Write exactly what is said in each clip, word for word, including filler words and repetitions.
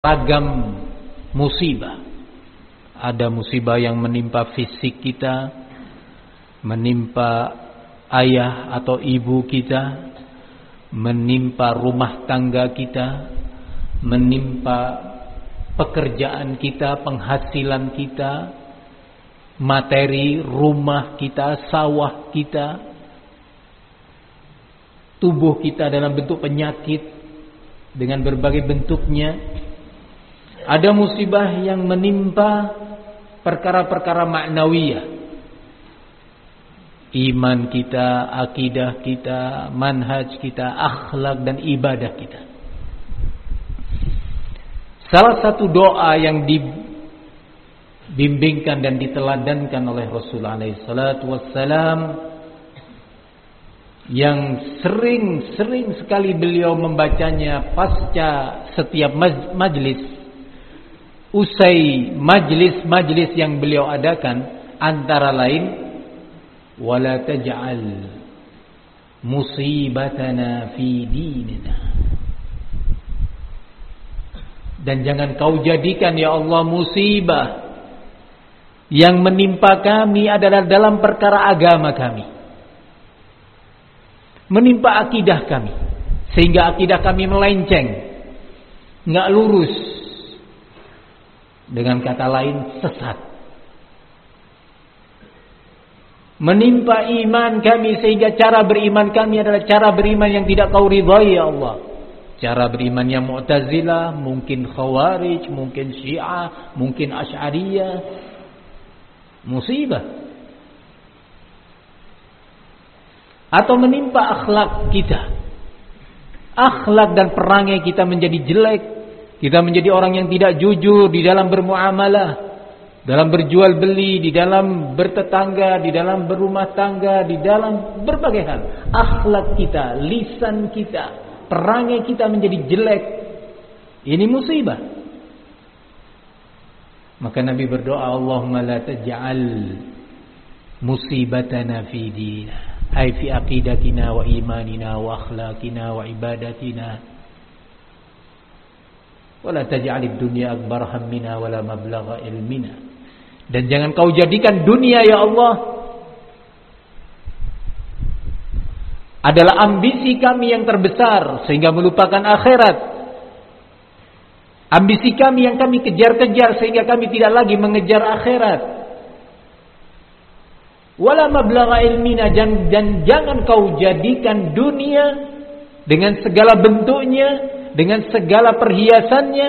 ragam musibah. Ada musibah yang menimpa fisik kita, menimpa ayah atau ibu kita, menimpa rumah tangga kita, menimpa pekerjaan kita, penghasilan kita, materi rumah kita, sawah kita, tubuh kita dalam bentuk penyakit dengan berbagai bentuknya. Ada musibah yang menimpa perkara-perkara maknawiyah, iman kita, akidah kita, manhaj kita, akhlak dan ibadah kita. Salah satu doa yang dibimbingkan dan diteladankan oleh Rasulullah alaihi salatu wassalam, yang sering-sering sekali beliau membacanya pasca setiap majlis, usai majlis-majlis yang beliau adakan, antara lain, wala taj'al musibatana fi dinina, dan jangan kau jadikan ya Allah musibah yang menimpa kami adalah dalam perkara agama kami, menimpa akidah kami, sehingga akidah kami melenceng, enggak lurus, dengan kata lain sesat. Menimpa iman kami sehingga cara beriman kami adalah cara beriman yang tidak kau ridhai ya Allah. Cara beriman yang Mu'tazilah, mungkin Khawarij, mungkin Syiah, mungkin Asy'ariyah. Musibah. Atau menimpa akhlak kita, akhlak dan perangai kita menjadi jelek, kita menjadi orang yang tidak jujur di dalam bermuamalah, dalam berjual beli, di dalam bertetangga, di dalam berumah tangga, di dalam berbagai hal. Akhlak kita, lisan kita, perangai kita menjadi jelek. Ini musibah. Maka Nabi berdoa, Allahumma la taj'al musibatana fi dinina, ay fi aqidatina wa imanina wa akhlaqina wa ibadatina, wa la taj'alid dunya akbar hammina wa la mablagha ilmina. Dan jangan kau jadikan dunia ya Allah adalah ambisi kami yang terbesar sehingga melupakan akhirat. Ambisi kami yang kami kejar-kejar sehingga kami tidak lagi mengejar akhirat. Wala mablagha ilmina, dan, dan jangan kau jadikan dunia dengan segala bentuknya, dengan segala perhiasannya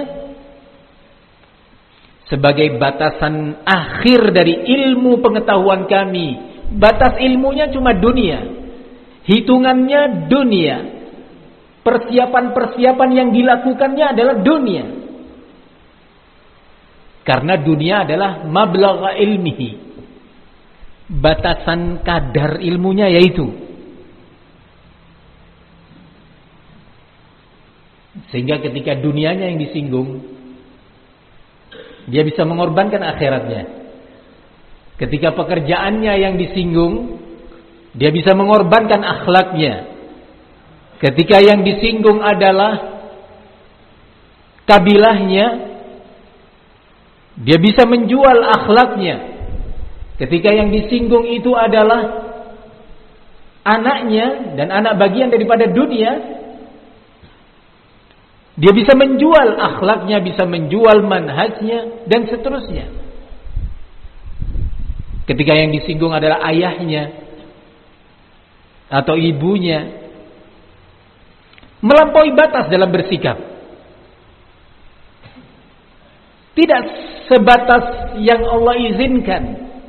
sebagai batasan akhir dari ilmu pengetahuan kami. Batas ilmunya cuma dunia, hitungannya dunia, persiapan-persiapan yang dilakukannya adalah dunia. Karena dunia adalah mablagha ilmihi, batasan kadar ilmunya yaitu. Sehingga ketika dunianya yang disinggung, dia bisa mengorbankan akhiratnya. Ketika pekerjaannya yang disinggung, dia bisa mengorbankan akhlaknya. Ketika yang disinggung adalah kabilahnya, dia bisa menjual akhlaknya. Ketika yang disinggung itu adalah anaknya dan anak bagian daripada dunia, dia bisa menjual akhlaknya, bisa menjual manhajnya, dan seterusnya. Ketika yang disinggung adalah ayahnya atau ibunya, melampaui batas dalam bersikap. Tidak sebatas yang Allah izinkan.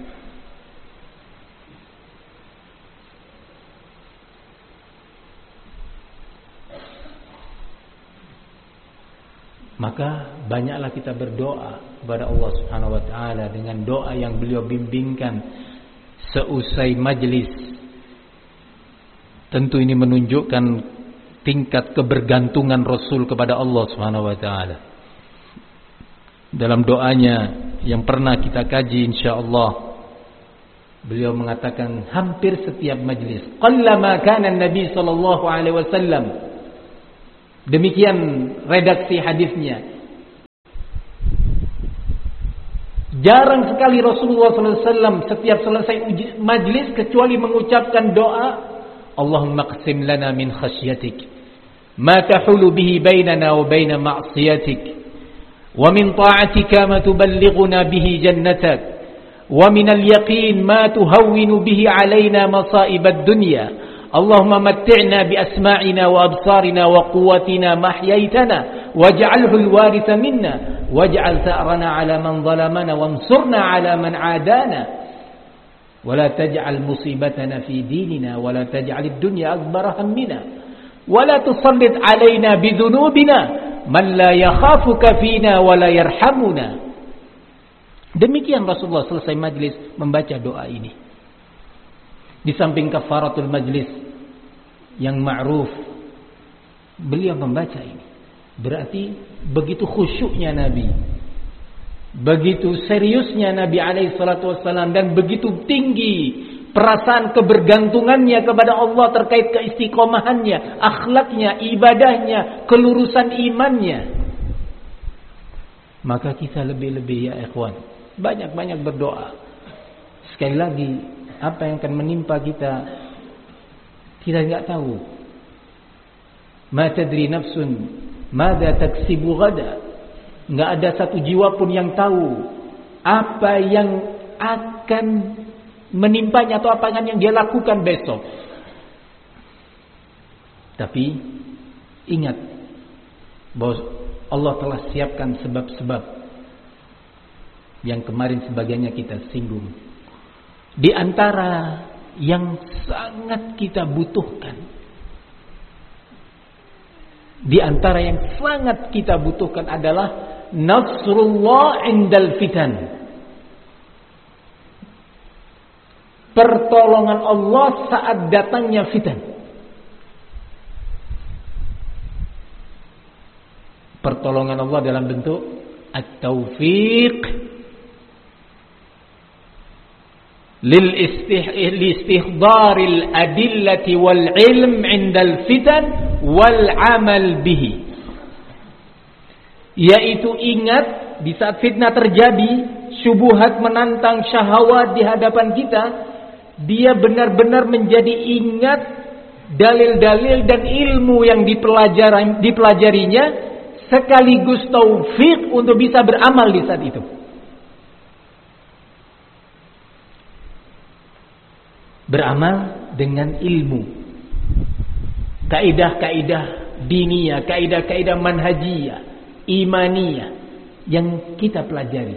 Maka banyaklah kita berdoa kepada Allah Subhanahu wa taala dengan doa yang beliau bimbingkan seusai majlis. Tentu ini menunjukkan tingkat kebergantungan Rasul kepada Allah Subhanahu wa taala. Dalam doanya yang pernah kita kaji insyaallah, beliau mengatakan hampir setiap majlis, qallama kana Nabi sallallahu alaihi wasallam. Demikian redaksi hadisnya. Jarang sekali Rasulullah sallallahu alaihi wasallam setiap selesai majlis kecuali mengucapkan doa, Allahumma qsim lana min khasyatik ma tahulu bihi bainana wa baina ma'siyatik wa min ta'atika ma tuballighuna bihi jannatak wa min al-yaqin ma tuhawwinu bihi alaina masa'ib ad-dunya Allahumma matti'na bi asma'ina wa absarina wa quwwatina ma ahyaytana waj'alhu al-waritha minna waj'al tha'rana 'ala man zalamana wansurna 'ala man 'adana wa la taj'al musibatana fi dinina wa la taj'al ad-dunya akbar hammina wa la tusallit 'alaina bi dhunubina man la yakhafuka fina wa la yarhamuna. Demikian Rasulullah selesai majlis membaca doa ini. Di samping kafaratul majlis yang ma'ruf, beliau membaca ini. Berarti begitu khusyuknya Nabi, begitu seriusnya Nabi alaihi salatu wassalam, dan begitu tinggi perasaan kebergantungannya kepada Allah terkait keistiqomahannya, akhlaknya, ibadahnya, kelurusan imannya. Maka kita lebih-lebih ya ikhwan, banyak-banyak berdoa. Sekali lagi, apa yang akan menimpa kita kita tidak tahu. Ma tadri nafsun madza taksibu ghada. Enggak ada satu jiwa pun yang tahu apa yang akan menimpanya atau apa yang dia lakukan besok. Tapi ingat bahwa Allah telah siapkan sebab-sebab yang kemarin sebagiannya kita singgung. Di antara yang sangat kita butuhkan, di antara yang sangat kita butuhkan adalah nasrullah indal fitan. Pertolongan Allah saat datangnya fitan. Pertolongan Allah dalam bentuk at-taufiq lil istihdaril adillati wal ilm indal fitan wal amal bihi, yaitu ingat di saat fitnah terjadi, syubhat menantang syahwat di hadapan kita, dia benar-benar menjadi ingat dalil-dalil dan ilmu yang dipelajari, dipelajarinya, sekaligus taufik untuk bisa beramal di saat itu. Beramal dengan ilmu, kaidah-kaidah diniyah, kaidah-kaidah manhajiyah, imaniyah yang kita pelajari.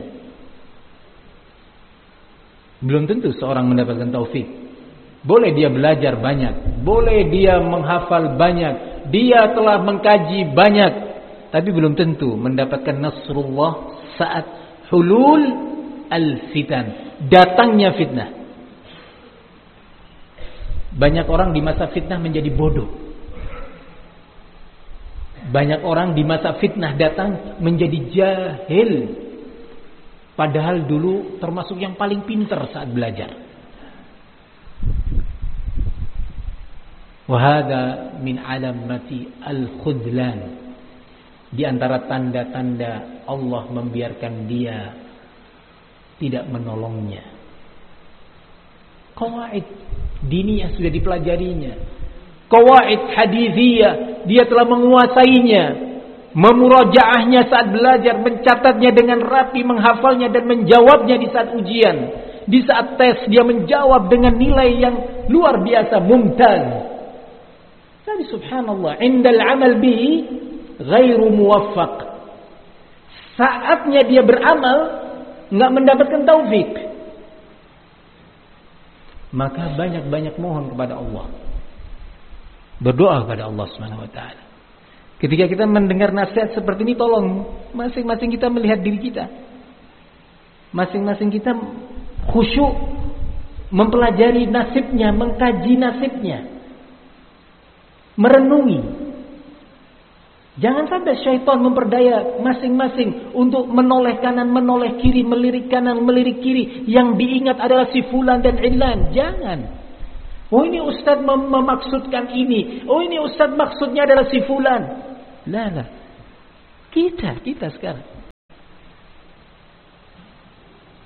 Belum tentu seorang mendapatkan taufik. Boleh dia belajar banyak, boleh dia menghafal banyak, dia telah mengkaji banyak, tapi belum tentu mendapatkan nasrullah saat hulul al-fitan, datangnya fitnah. Banyak orang di masa fitnah menjadi bodoh. Banyak orang di masa fitnah datang menjadi jahil, padahal dulu termasuk yang paling pintar saat belajar. Wa hadza min alamati al-khudlan. Di antara tanda-tanda Allah membiarkan dia tidak menolongnya. Qawaid diniyah sudah dipelajarinya, qawaid hadithiyah dia telah menguasainya, memurajaahnya saat belajar, mencatatnya dengan rapi, menghafalnya dan menjawabnya di saat ujian, di saat tes dia menjawab dengan nilai yang luar biasa, mumtaz. Tapi subhanallah, indal amal bihi ghairu muwaffaq. Saatnya dia beramal enggak mendapatkan taufik. Maka banyak-banyak mohon kepada Allah, berdoa kepada Allah Subhanahu wa taala. Ketika kita mendengar nasihat seperti ini, tolong masing-masing kita melihat diri kita. Masing-masing kita khusyuk mempelajari nasibnya, mengkaji nasibnya, merenungi. Jangan sampai syaitan memperdaya masing-masing untuk menoleh kanan, menoleh kiri, melirik kanan, melirik kiri. Yang diingat adalah si fulan dan ilan. Jangan. Oh ini ustaz mem- memaksudkan ini. Oh ini ustaz maksudnya adalah si fulan. Lah lah. Kita, kita sekarang.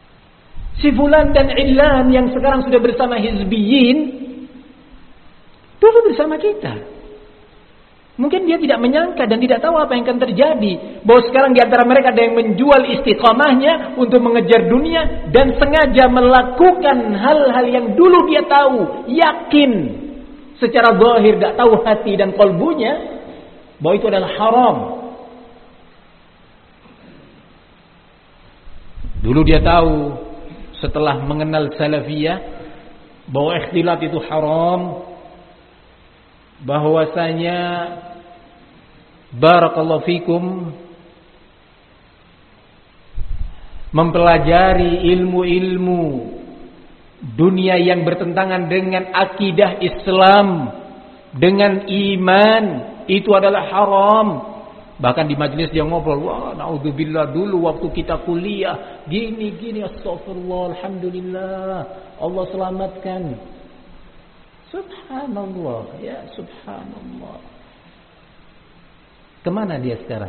Si fulan dan Illan yang sekarang sudah bersama hizbiyin dulu bersama kita. Mungkin dia tidak menyangka dan tidak tahu apa yang akan terjadi. Bahwa sekarang di antara mereka ada yang menjual istiqamahnya untuk mengejar dunia dan sengaja melakukan hal-hal yang dulu dia tahu, yakin secara zahir, tidak tahu hati dan kalbunya bahwa itu adalah haram. Dulu dia tahu setelah mengenal salafiyah bahwa ikhtilat itu haram, bahwasanya barakallahu fikum mempelajari ilmu-ilmu dunia yang bertentangan dengan akidah Islam, dengan iman, itu adalah haram. Bahkan di majelis dia ngobrol, wah naudzubillah, dulu waktu kita kuliah gini gini, astagfirullah, alhamdulillah, Allah selamatkan. Subhanallah, ya subhanallah. Kemana dia sekarang?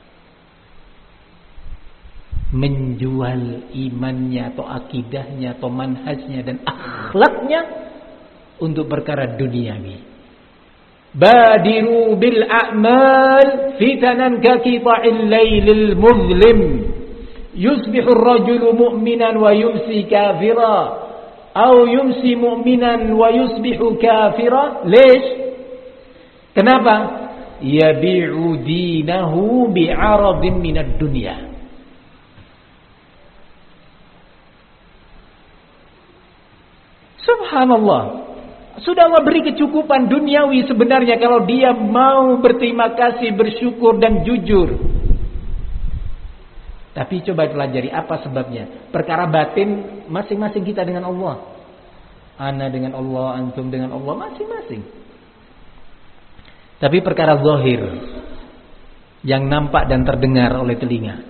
Menjual imannya atau akidahnya atau manhajnya dan akhlaknya untuk perkara duniawi. Badiru bil a'mal fitanan ka qita'il lailil muzlim. Yusbihu ar-rajulu mu'minan wa yumsi kafira. Au yumsi mu'minan wa yusbihu kafira. Lish? Kenapa? Yabi'u dinahu bi'aradin minad dunya. Subhanallah. Sudah Allah beri kecukupan duniawi sebenarnya kalau dia mau berterima kasih, bersyukur dan jujur. Tapi coba pelajari apa sebabnya. Perkara batin masing-masing kita dengan Allah. Ana dengan Allah, antum dengan Allah, masing-masing. Tapi perkara zahir yang nampak dan terdengar oleh telinga.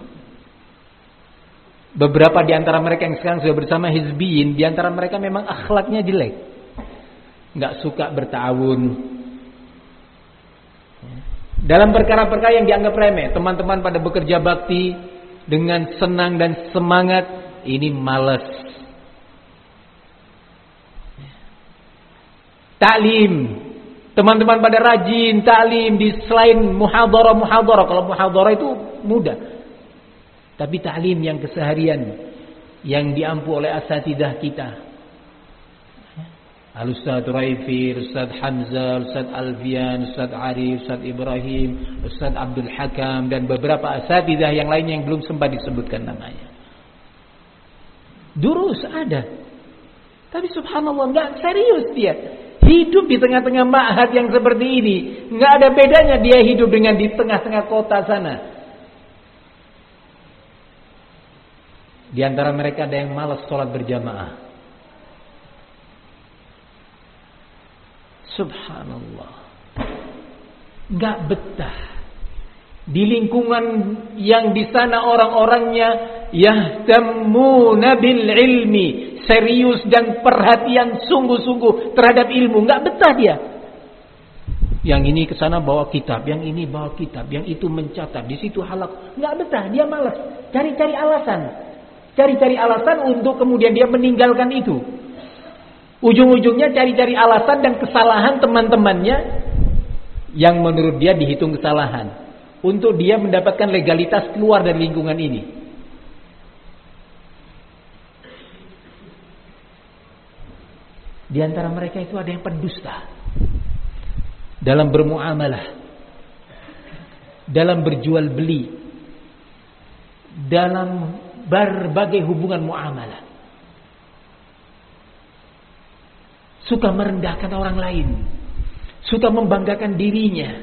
Beberapa di antara mereka yang sekarang sudah bersama hizbiyin, di antara mereka memang akhlaknya jelek. Enggak suka bertawun. Dalam perkara-perkara yang dianggap remeh, teman-teman pada bekerja bakti dengan senang dan semangat, ini malas. Taklim, teman-teman pada rajin taklim di selain muhadharah-muhadharah. Kalau muhadharah itu mudah. Tapi taklim yang keseharian yang diampu oleh asatidah kita. Al-Ustaz Raifir, Ustaz Hamzah, Ustaz Alfian, Ustaz Arif, Ustaz Ibrahim, Ustaz Abdul Hakam dan beberapa asatidah yang lainnya yang belum sempat disebutkan namanya. Durus ada. Tapi subhanallah enggak serius dia. Hidup di tengah-tengah ma'had yang seperti ini, enggak ada bedanya dia hidup dengan di tengah-tengah kota sana. Di antara mereka ada yang malas sholat berjamaah. Subhanallah. Enggak betah. Di lingkungan yang di sana orang-orangnya yahtamuna bil ilmi, serius dan perhatian sungguh-sungguh terhadap ilmu, enggak betah dia. Yang ini ke sana bawa kitab, yang ini bawa kitab, yang itu mencatat, di situ halaq, enggak betah, dia malas, cari-cari alasan. Cari-cari alasan untuk kemudian dia meninggalkan itu. Ujung-ujungnya cari-cari alasan dan kesalahan teman-temannya yang menurut dia dihitung kesalahan untuk dia mendapatkan legalitas keluar dari lingkungan ini. Di antara mereka itu ada yang pendusta dalam bermuamalah, dalam berjual beli, dalam berbagai hubungan muamalah. Suka merendahkan orang lain, suka membanggakan dirinya.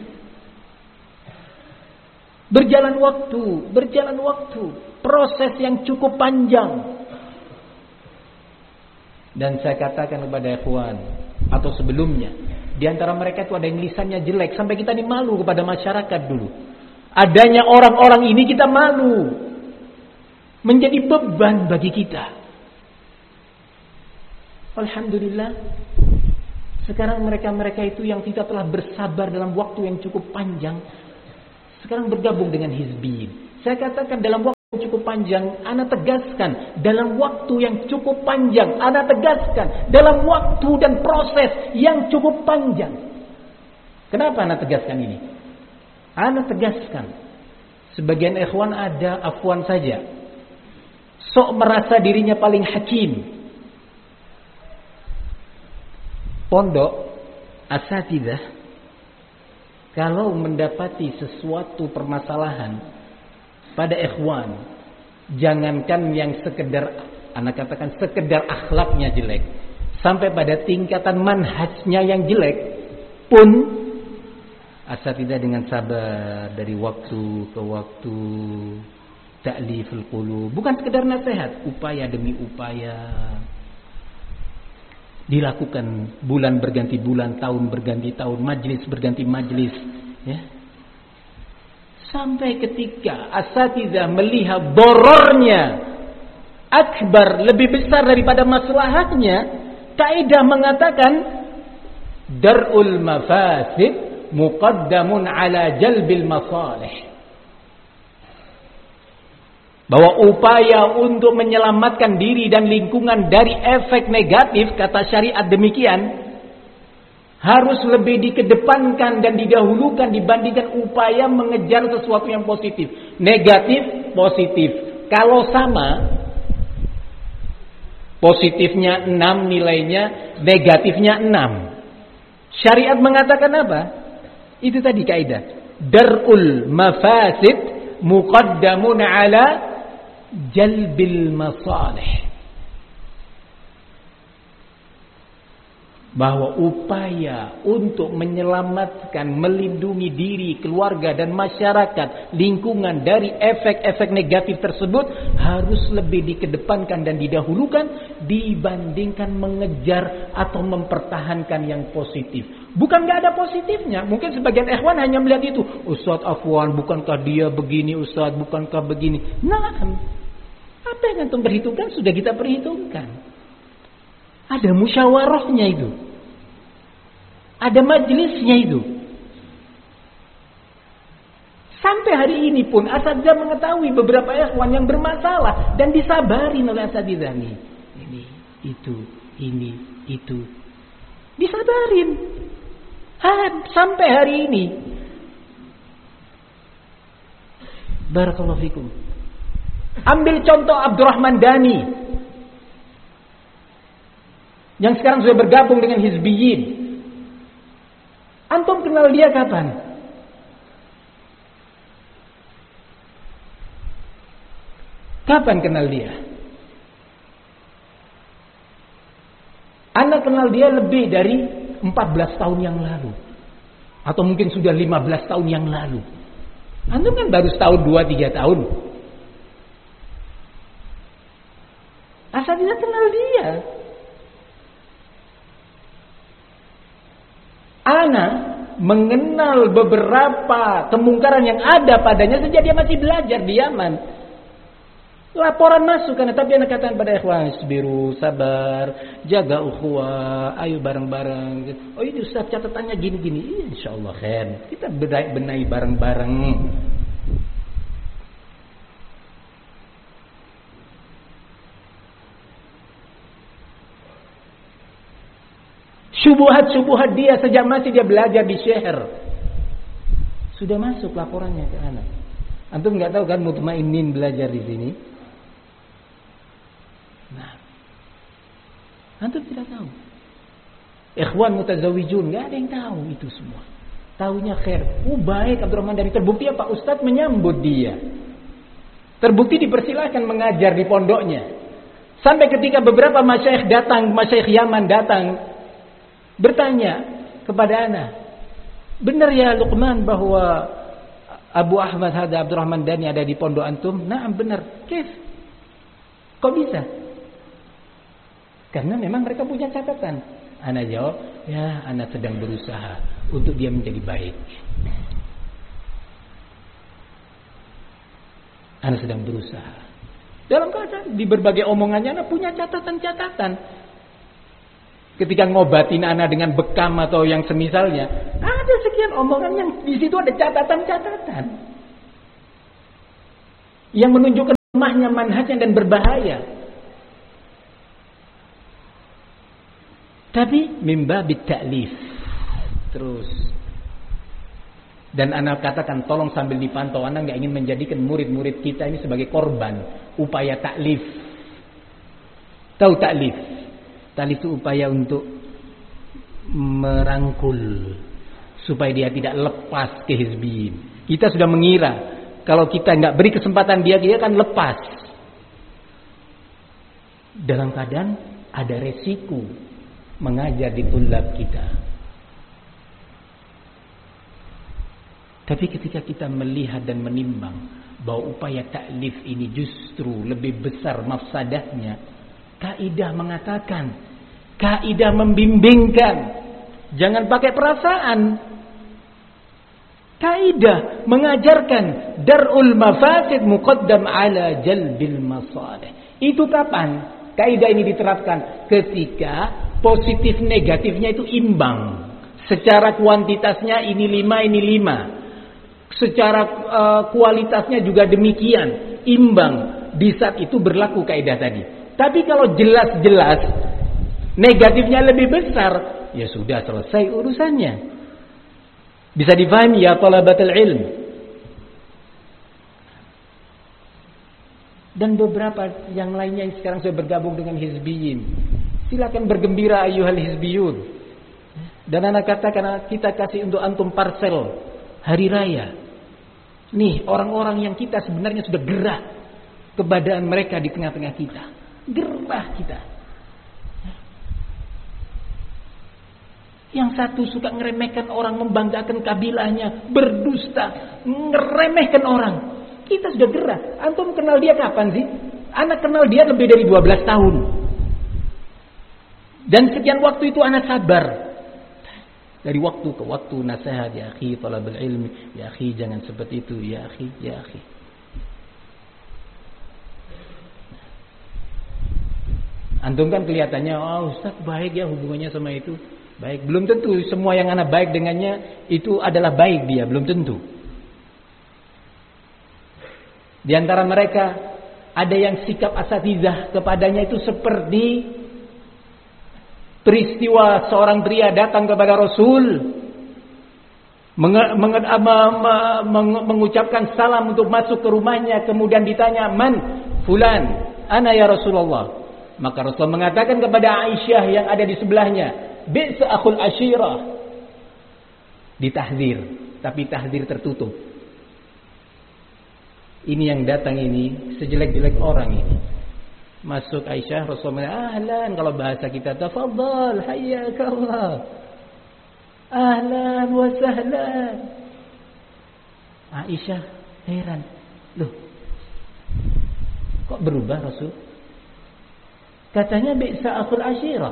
Berjalan waktu, berjalan waktu, proses yang cukup panjang. Dan saya katakan kepada ikhwan atau sebelumnya, di antara mereka itu ada yang lisannya jelek sampai kita ini malu kepada masyarakat dulu. Adanya orang-orang ini kita malu, menjadi beban bagi kita. Alhamdulillah, sekarang mereka-mereka itu yang kita telah bersabar dalam waktu yang cukup panjang, sekarang bergabung dengan hizbiyin. Saya katakan dalam waktu cukup panjang, ana tegaskan dalam waktu yang cukup panjang, ana tegaskan dalam waktu dan proses yang cukup panjang. Kenapa ana tegaskan ini? Ana tegaskan, sebagian ikhwan ada afwan saja, sok merasa dirinya paling hakim. Pondok asatidzah kalau mendapati sesuatu permasalahan pada ikhwan, jangankan yang sekedar, anak katakan sekedar akhlaknya jelek, sampai pada tingkatan manhajnya yang jelek pun, asatidzah dengan sabar dari waktu ke waktu, ta'liful qulub, bukan sekedar nasihat, upaya demi upaya dilakukan, bulan berganti bulan, tahun berganti tahun, majlis berganti majlis, ya. Sampai ketika asatidzah melihat dorornya akbar, lebih besar daripada maslahatnya, kaidah mengatakan darul mafasid muqaddamun ala jalbil masalih. Bahwa upaya untuk menyelamatkan diri dan lingkungan dari efek negatif, kata syariat demikian, harus lebih dikedepankan dan didahulukan dibandingkan upaya mengejar sesuatu yang positif. Negatif, positif. Kalau sama, positifnya enam nilainya, negatifnya enam. Syariat mengatakan apa? Itu tadi kaidah. Darul mafasid muqaddamun ala jalbil masalih. Bahwa upaya untuk menyelamatkan, melindungi diri, keluarga dan masyarakat, lingkungan dari efek-efek negatif tersebut harus lebih dikedepankan dan didahulukan dibandingkan mengejar atau mempertahankan yang positif. Bukan gak ada positifnya. Mungkin sebagian ikhwan hanya melihat itu. Ustaz afwan, bukankah dia begini Ustaz, bukankah begini. Nah, apa yang antum perhitungkan sudah kita perhitungkan. Ada musyawarahnya itu. Ada majelisnya itu. Sampai hari ini pun asatidzah mengetahui beberapa ikhwan yang bermasalah dan disabarin oleh asatidzah nih. Ini, itu, ini, itu. Disabarin. Ha, sampai hari ini. Barakallahu fikum. Ambil contoh Abdurrahman Dani, yang sekarang sudah bergabung dengan Hizbiyin. Antum kenal dia kapan? Kapan kenal dia? Anda kenal dia lebih dari empat belas tahun yang lalu. Atau mungkin sudah lima belas tahun yang lalu. Antum kan baru setahun, dua, tiga tahun. Asatidzah kenal dia. Ana mengenal beberapa kemungkaran yang ada padanya sejak dia masih belajar di Yaman. Laporan masuk karena tapi anak katakan pada ikhwan, isbiru, sabar, jaga ukhuwah, ayo bareng-bareng. Oh ini Ustaz catatannya gini-gini. Insyaallah khair. Kita benahi bareng-bareng. Syubuhat-syubuhat dia sejak masih dia belajar di Syahr. Sudah masuk laporannya ke anak. Antum enggak tahu kan mutmainin belajar di sini? Nah. Antum tidak tahu. Ikhwan mutazawijun enggak ada yang tahu itu semua. Taunya khair. Oh baik Abdurrahman dari terbukti Pak Ustadz menyambut dia. Terbukti dipersilahkan mengajar di pondoknya. Sampai ketika beberapa masyayikh datang, masyayikh Yaman datang bertanya kepada ana, benar ya Luqman bahwa Abu Ahmad Hada Abdurrahman Dani ada di pondok antum? Naam benar. Kif? Kok bisa? Karena memang mereka punya catatan. Ana jawab, ya ana sedang berusaha untuk dia menjadi baik. Ana sedang berusaha. Dalam keadaan di berbagai omongannya ana punya catatan-catatan. Ketika ngobatin anak dengan bekam atau yang semisalnya, ada sekian omongan yang di situ ada catatan-catatan yang menunjukkan lemahnya manhajnya dan berbahaya. Tapi mimba bitta'lif. Terus. Dan anak katakan tolong sambil dipantau, anak nggak ingin menjadikan murid-murid kita ini sebagai korban upaya taklif. Tahu taklif? Taklif itu upaya untuk merangkul supaya dia tidak lepas ke hizbiyin. Kita sudah mengira kalau kita nggak beri kesempatan dia, dia akan lepas. Dalam keadaan ada resiko mengajar di tulab kita. Tapi ketika kita melihat dan menimbang bahwa upaya taklif ini justru lebih besar mafsadahnya, kaidah mengatakan, kaidah membimbingkan, jangan pakai perasaan. Kaidah mengajarkan darul mafasid muqaddam ala jalbil masalih. Itu kapan kaidah ini diterapkan? Ketika positif negatifnya itu imbang. Secara kuantitasnya ini lima, ini lima. Secara uh, kualitasnya juga demikian, imbang. Di saat itu berlaku kaidah tadi. Tapi kalau jelas-jelas negatifnya lebih besar, ya sudah selesai urusannya. Bisa difahami ya talabatul ilm. Dan beberapa yang lainnya yang sekarang sudah bergabung dengan hizbiyin, silakan bergembira ayyuhal hizbiyun. Dan anak katakan kita kasih untuk antum parcel hari raya. Nih orang-orang yang kita sebenarnya sudah gerah keberadaan mereka di tengah-tengah kita. Gerah kita. Yang satu suka ngeremehkan orang, membanggakan kabilahnya, berdusta, ngeremehkan orang. Kita sudah gerah. Antum kenal dia kapan sih? Anak kenal dia lebih dari dua belas tahun. Dan sekian waktu itu anak sabar. Dari waktu ke waktu nasihat, ya akhi talabul ilmi, ya akhi jangan seperti itu, ya akhi, ya akhi. Antum kan kelihatannya, oh Ustaz baik ya hubungannya sama itu. Baik, belum tentu semua yang anak baik dengannya itu adalah baik dia, belum tentu. Di antara mereka ada yang sikap asatizah kepadanya itu seperti peristiwa seorang pria datang kepada Rasul menge, menge, meng, mengucapkan salam untuk masuk ke rumahnya, kemudian ditanya, "Man fulan?" "Ana ya Rasulullah." Maka Rasul mengatakan kepada Aisyah yang ada di sebelahnya, "Bi'sa akhul ashirah." Ditahzir, tapi tahzir tertutup. Ini yang datang ini sejelek-jelek orang ini. Masuk Aisyah, Rasulullah, ahlan, kalau bahasa kita, tafadhal, hayyakallah, ahlan wa sahlan. Aisyah heran, loh, kok berubah Rasul? Katanya bi'sa akhul ashirah.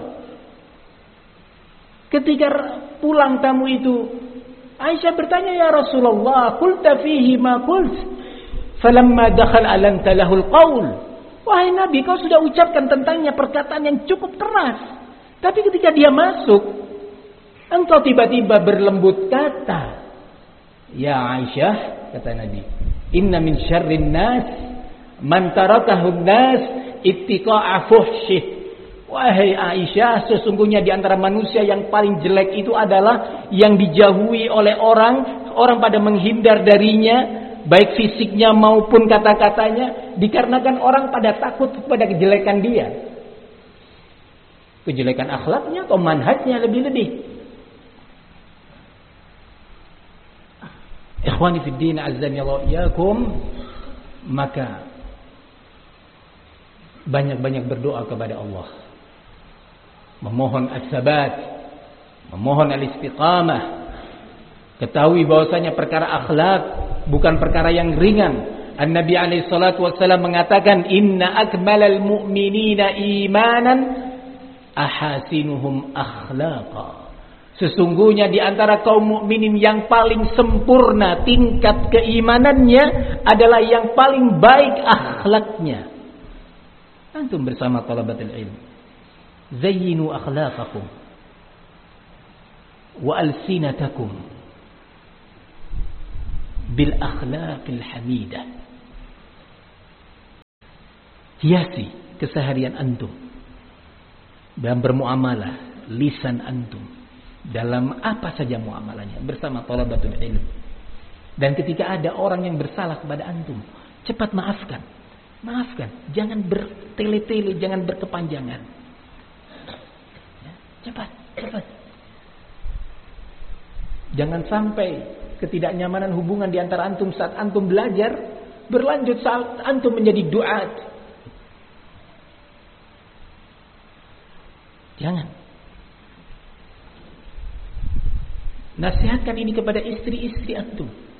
Ketika pulang tamu itu, Aisyah bertanya, ya Rasulullah, qulta fihi ma qult, falamma dakhal alanta lahul qaul. Wahai Nabi, kau sudah ucapkan tentangnya perkataan yang cukup keras. Tapi ketika dia masuk, engkau tiba-tiba berlembut kata. Ya Aisyah, kata Nabi, inna min syarrin nas man tarakahun nas ittiqa'a fuhsyih. Wahai Aisyah, sesungguhnya di antara manusia yang paling jelek itu adalah yang dijauhi oleh orang, orang pada menghindar darinya, baik fisiknya maupun kata-katanya, dikarenakan orang pada takut kepada kejelekan dia. Kejelekan akhlaknya atau manhajnya lebih-lebih. Ikhwani fid din, azzani Allah iyakum. Maka banyak-banyak berdoa kepada Allah, memohon as-sabat, memohon al-istiqamah. Ketahui bahwasanya perkara akhlak bukan perkara yang ringan. An-Nabi alaihi salatu wasallam mengatakan, inna akmalal mu'minina imanan ahasinuhum akhlaqa. Sesungguhnya di antara kaum mukminin yang paling sempurna tingkat keimanannya adalah yang paling baik akhlaknya. Antum bersama talabatul ilm, zayyinu akhlaqakum wa alsinatakum bil akhlaqil hamidah. hiasi keseharian antum dalam bermuamalah, lisan antum dalam apa saja muamalahnya bersama thalabatul ilm. Dan ketika ada orang yang bersalah kepada antum, cepat maafkan. Maafkan, jangan bertele-tele, jangan berkepanjangan. Ya, cepat, cepat. Jangan sampai ketidaknyamanan hubungan di antara antum saat antum belajar berlanjut saat antum menjadi duat. Jangan. Nasihatkan ini kepada istri-istri antum.